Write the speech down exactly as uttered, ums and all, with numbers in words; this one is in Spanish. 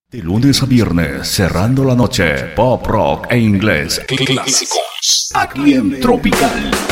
De lunes a viernes, cerrando la noche, pop, rock e inglés clásicos. Aquí en Tropical.